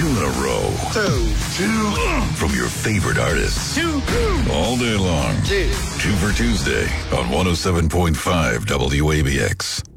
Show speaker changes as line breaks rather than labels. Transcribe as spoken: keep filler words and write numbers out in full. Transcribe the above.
Two in a row.
Two.
Two. From your favorite artists.
Two.
All day long.
Two.
Two for Tuesday on one oh seven point five W A B X.